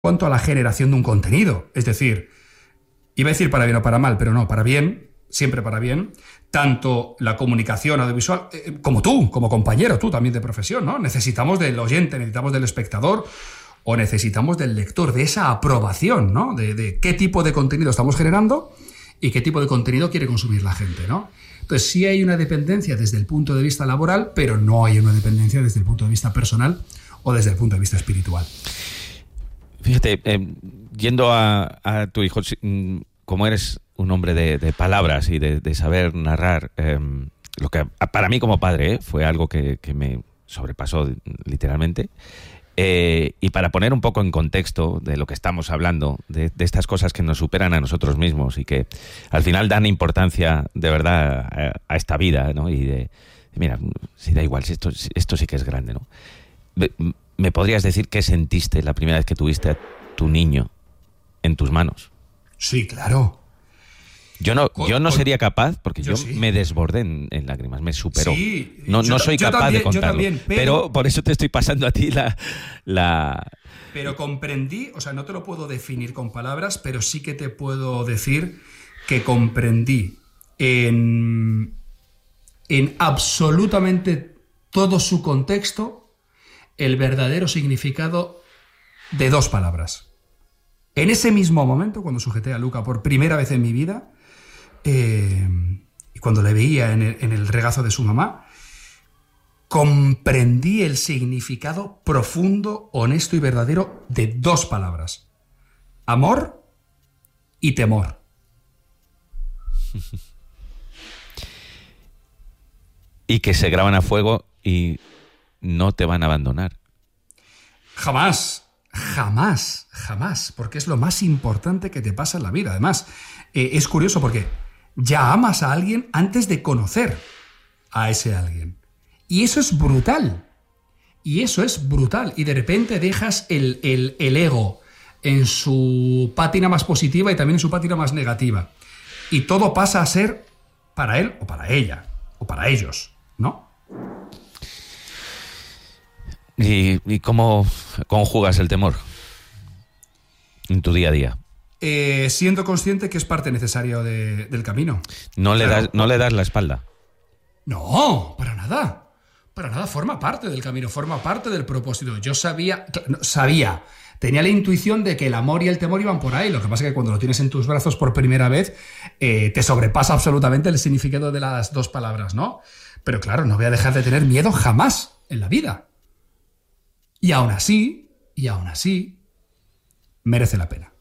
cuanto a la generación de un contenido. Es decir, iba a decir para bien o para mal, pero no, para bien, siempre para bien, tanto la comunicación audiovisual, como tú, como compañero, tú también de profesión, ¿no? Necesitamos del oyente, necesitamos del espectador o necesitamos del lector, de esa aprobación, ¿no? De qué tipo de contenido estamos generando y qué tipo de contenido quiere consumir la gente, ¿no? Entonces sí hay una dependencia desde el punto de vista laboral, pero no hay una dependencia desde el punto de vista personal o desde el punto de vista espiritual. Fíjate, yendo a tu hijo, como eres un hombre de palabras y de saber narrar, lo que para mí como padre fue algo que me sobrepasó literalmente. Y para poner un poco en contexto de lo que estamos hablando, de estas cosas que nos superan a nosotros mismos y que al final dan importancia de verdad a esta vida, ¿no? Y mira, si da igual, si esto sí que es grande, ¿no? ¿Me podrías decir qué sentiste la primera vez que tuviste a tu niño en tus manos? Sí, claro. Yo no sería capaz, porque yo sí. Me desbordé en lágrimas, me superó. Sí, no soy capaz también, de contarlo. Yo también, pero por eso te estoy pasando a ti la... Pero comprendí, o sea, no te lo puedo definir con palabras, pero sí que te puedo decir que comprendí en absolutamente todo su contexto el verdadero significado de dos palabras. En ese mismo momento, cuando sujeté a Luca por primera vez en mi vida, y cuando le veía en el regazo de su mamá, comprendí el significado profundo, honesto y verdadero de dos palabras: amor y temor. Y que se graban a fuego y no te van a abandonar. Jamás, jamás, jamás, porque es lo más importante que te pasa en la vida. Además, es curioso porque ya amas a alguien antes de conocer a ese alguien. Y eso es brutal. Y eso es brutal. Y de repente dejas el ego en su pátina más positiva y también en su pátina más negativa. Y todo pasa a ser para él o para ella, o para ellos, ¿no? ¿Y cómo conjugas el temor en tu día a día? Siendo consciente que es parte necesaria del camino. ¿No le das la espalda? No, para nada. Para nada, forma parte del camino, forma parte del propósito. Yo sabía, tenía la intuición de que el amor y el temor iban por ahí. Lo que pasa es que cuando lo tienes en tus brazos por primera vez, te sobrepasa absolutamente el significado de las dos palabras, ¿no? Pero claro, no voy a dejar de tener miedo jamás en la vida. Y aún así, merece la pena.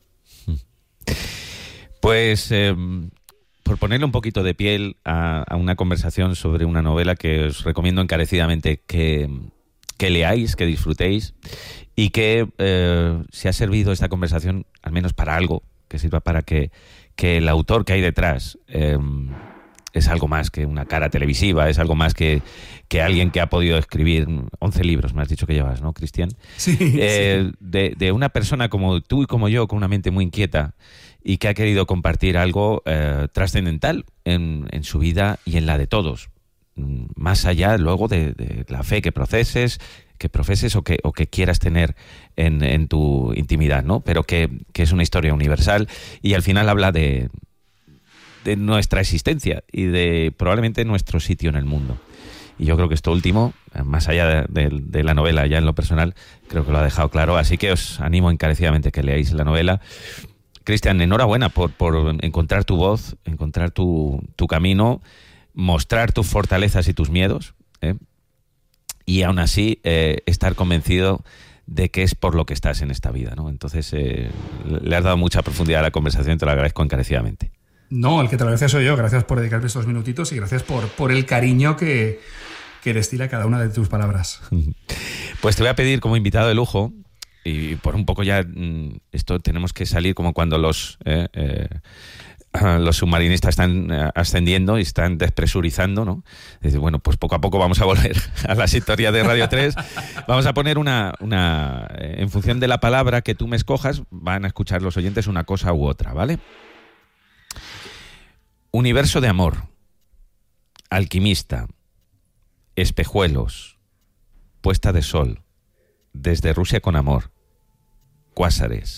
Pues por ponerle un poquito de piel a una conversación sobre una novela que os recomiendo encarecidamente que leáis, que disfrutéis y que si ha servido esta conversación al menos para algo, que sirva para que el autor que hay detrás es algo más que una cara televisiva, es algo más que alguien que ha podido escribir 11 libros, me has dicho que llevas, ¿no, Cristian? Sí, sí. De una persona como tú y como yo, con una mente muy inquieta y que ha querido compartir algo trascendental en su vida y en la de todos, más allá luego de la fe que profeses o que quieras tener en tu intimidad, ¿no? Pero que es una historia universal y al final habla de nuestra existencia y de probablemente nuestro sitio en el mundo. Y yo creo que esto último, más allá de la novela, ya en lo personal, creo que lo ha dejado claro. Así que os animo encarecidamente que leáis la novela. Cristian, enhorabuena por encontrar tu voz, encontrar tu camino, mostrar tus fortalezas y tus miedos, y aún así estar convencido de que es por lo que estás en esta vida, ¿no? Entonces, le has dado mucha profundidad a la conversación y te lo agradezco encarecidamente. No, el que te lo agradece soy yo. Gracias por dedicarme estos minutitos y gracias por el cariño que destila cada una de tus palabras. Pues te voy a pedir como invitado de lujo, y por un poco ya esto tenemos que salir como cuando los submarinistas están ascendiendo y están despresurizando, ¿no? Dice, bueno, pues poco a poco vamos a volver a la sintonía de Radio 3. Vamos a poner una en función de la palabra que tú me escojas, van a escuchar los oyentes una cosa u otra, ¿vale? Universo de amor, alquimista, espejuelos, puesta de sol, desde Rusia con amor, cuásares.